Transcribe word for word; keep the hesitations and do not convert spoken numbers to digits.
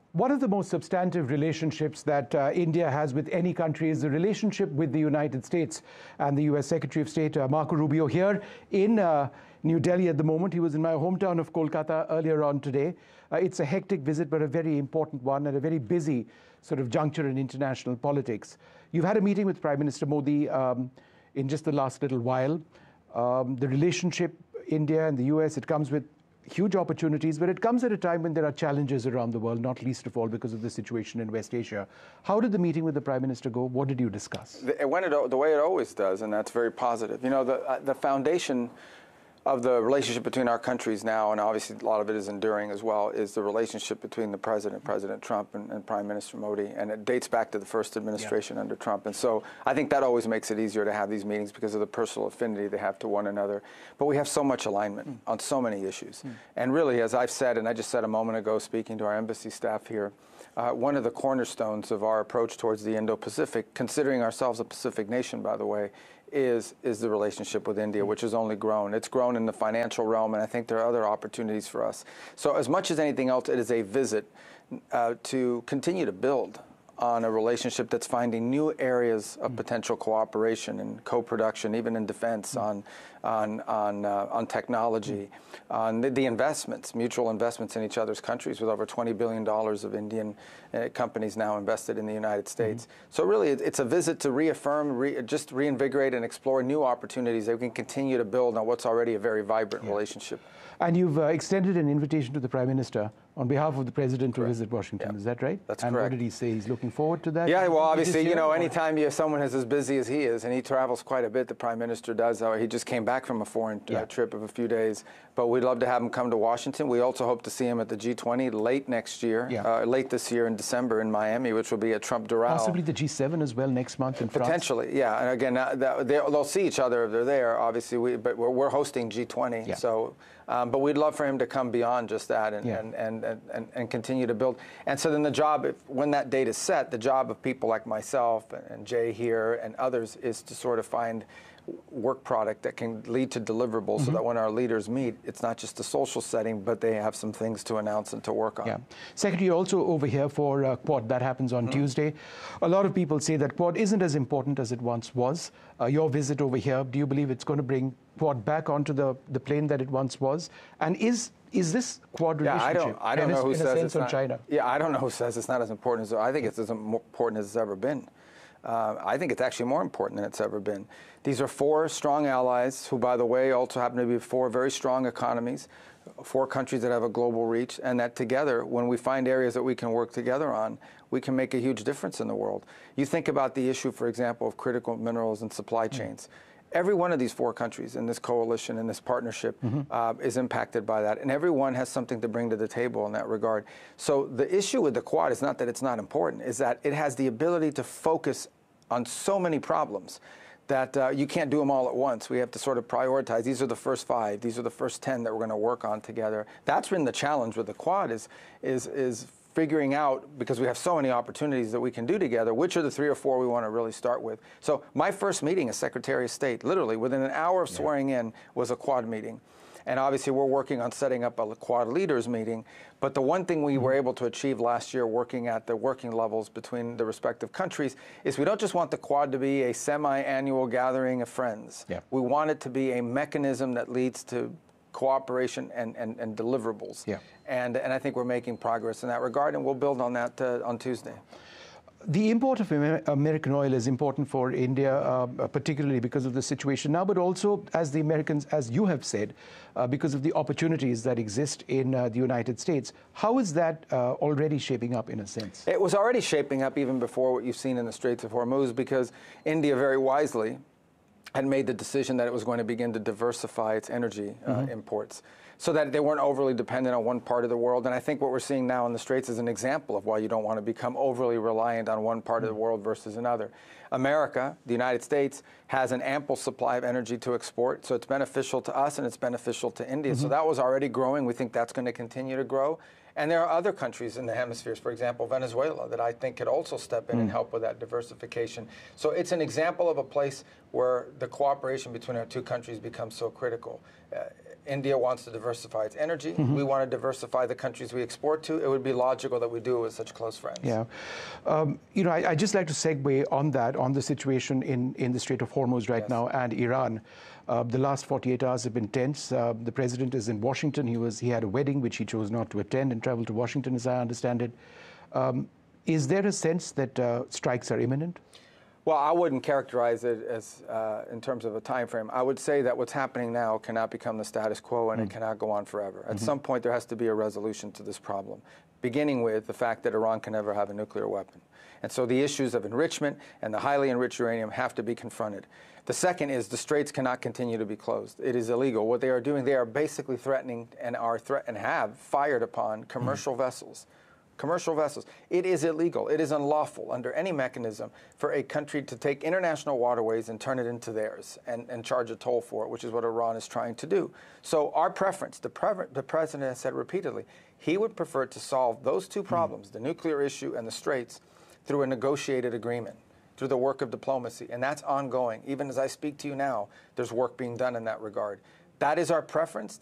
One of the most substantive relationships that uh, India has with any country is the relationship with the United States. And the U S Secretary of State, uh, Marco Rubio, here in uh, New Delhi at the moment. He was in my hometown of Kolkata earlier on today. Uh, it's a hectic visit, but a very important one, and a very busy sort of juncture in international politics. You've had a meeting with Prime Minister Modi um, in just the last little while. Um, the relationship, India and the U S, it comes with huge opportunities, but it comes at a time when there are challenges around the world, not least of all because of the situation in West Asia. How did the meeting with the Prime Minister go? What did you discuss? It went the way it always does, and that's very positive. You know, the, uh, the foundation of the relationship between our countries now, and obviously a lot of it is enduring as well, is the relationship between the President, President Trump, and, and Prime Minister Modi. And it dates back to the first administration yeah. under Trump. And so I think that always makes it easier to have these meetings because of the personal affinity they have to one another. But we have so much alignment mm. on so many issues. Mm. And really, as I've said, and I just said a moment ago speaking to our embassy staff here, uh, one of the cornerstones of our approach towards the Indo-Pacific, considering ourselves a Pacific nation, by the way, is is the relationship with India, which has only grown. It's grown in the financial realm, and I think there are other opportunities for us. So as much as anything else, it is a visit uh, to continue to build on a relationship that's finding new areas of potential cooperation and co-production, even in defense, on on on uh, on technology, on the, the investments, mutual investments in each other's countries, with over twenty billion dollars of Indian uh, companies now invested in the United States. Mm-hmm. So really, it, it's a visit to reaffirm, re, just reinvigorate and explore new opportunities that we can continue to build on what's already a very vibrant yeah. relationship. And you've uh, extended an invitation to the Prime Minister on behalf of the President correct. to visit Washington. Yeah. Is that right? That's and correct. And what did he say? He's looking forward to that? Yeah, well, obviously, you know, or? anytime you have someone who's as busy as he is, and he travels quite a bit, the Prime Minister does. Uh, he just came back from a foreign uh, yeah. trip of a few days. But we'd love to have him come to Washington. We also hope to see him at the G twenty late next year, yeah. uh, late this year in December in Miami, which will be a Trump-Doral. Possibly the G seven as well next month in France? Potentially, yeah. And again, uh, they'll see each other if they're there, obviously. We, but we're, we're hosting G twenty. Yeah. So, um, but we'd love for him to come beyond just that and, yeah. and, and, and, and continue to build. And so then the job, if, when that date is set, the job of people like myself and, and Jay here and others is to sort of find work product that can lead to deliverables mm-hmm. so that when our leaders meet, it's not just a social setting, but they have some things to announce and to work on. Yeah. Secretary, you're also over here for uh, Quad. That happens on mm-hmm. Tuesday. A lot of people say that Quad isn't as important as it once was. Uh, your visit over here, do you believe it's going to bring Quad back onto the, the plane that it once was? And is is this Quad yeah, relationship I don't, I don't know who in says a sense it's on not, China? Yeah, I don't know who says it's not as important as, I think it's as important as it's ever been. Uh, I think it's actually more important than it's ever been. These are four strong allies who, by the way, also happen to be four very strong economies, four countries that have a global reach, and that together, when we find areas that we can work together on, we can make a huge difference in the world. You think about the issue, for example, of critical minerals and supply chains. Mm-hmm. Every one of these four countries in this coalition, in this partnership, mm-hmm. uh, is impacted by that. And everyone has something to bring to the table in that regard. So the issue with the Quad is not that it's not important, is that it has the ability to focus on so many problems that uh, you can't do them all at once. We have to sort of prioritize. These are the first five. These are the first ten that we're going to work on together. That's been the challenge with the Quad is, is, is figuring out, because we have so many opportunities that we can do together, which are the three or four we want to really start with. So my first meeting as Secretary of State, literally within an hour of swearing yeah. in, was a Quad meeting. And obviously we're working on setting up a Quad leaders meeting. But the one thing we mm-hmm. were able to achieve last year working at the working levels between the respective countries is we don't just want the Quad to be a semi-annual gathering of friends. Yeah. We want it to be a mechanism that leads to cooperation and, and, and deliverables. Yeah. And, and I think we're making progress in that regard, and we'll build on that uh, on Tuesday. The import of American oil is important for India, uh, particularly because of the situation now, but also, as the Americans, as you have said, uh, because of the opportunities that exist in uh, the United States. How is that uh, already shaping up, in a sense? It was already shaping up even before what you've seen in the Straits of Hormuz, because India very wisely had made the decision that it was going to begin to diversify its energy uh, mm-hmm. imports, so that they weren't overly dependent on one part of the world. And I think what we're seeing now in the Straits is an example of why you don't want to become overly reliant on one part mm-hmm. of the world versus another. America, the United States, has an ample supply of energy to export, so it's beneficial to us and it's beneficial to India. Mm-hmm. So that was already growing. We think that's going to continue to grow. And there are other countries in the hemispheres, for example, Venezuela, that I think could also step in mm. and help with that diversification. So it's an example of a place where the cooperation between our two countries becomes so critical. Uh, India wants to diversify its energy. Mm-hmm. We want to diversify the countries we export to. It would be logical that we do it with such close friends. Yeah. Um, you know, I, I'd just like to segue on that, on the situation in, in the Strait of Hormuz right yes. now and Iran. Uh, the last forty-eight hours have been tense. Uh, the president is in Washington. He was he had a wedding which he chose not to attend and traveled to Washington, as I understand it. Um, is there a sense that uh, strikes are imminent? Well, I wouldn't characterize it as uh, in terms of a time frame. I would say that what's happening now cannot become the status quo, and mm. it cannot go on forever. At mm-hmm. some point, there has to be a resolution to this problem, beginning with the fact that Iran can never have a nuclear weapon. And so the issues of enrichment and the highly enriched uranium have to be confronted. The second is the straits cannot continue to be closed. It is illegal. What they are doing, they are basically threatening and are threat and have fired upon commercial mm. vessels. Commercial vessels. It is illegal. It is unlawful under any mechanism for a country to take international waterways and turn it into theirs and, and charge a toll for it, which is what Iran is trying to do. So our preference, the, pre the president has said repeatedly, he would prefer to solve those two problems, mm. the nuclear issue and the straits, through a negotiated agreement, through the work of diplomacy. And that's ongoing. Even as I speak to you now, there's work being done in that regard. That is our preference.